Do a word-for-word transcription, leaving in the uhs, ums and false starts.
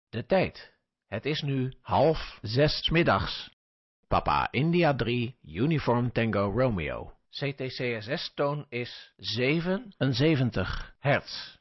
De tijd. Het is nu half zes 's middags. Papa India drie, Uniform Tango Romeo. C T C S S-toon is zevenenzeventig hertz.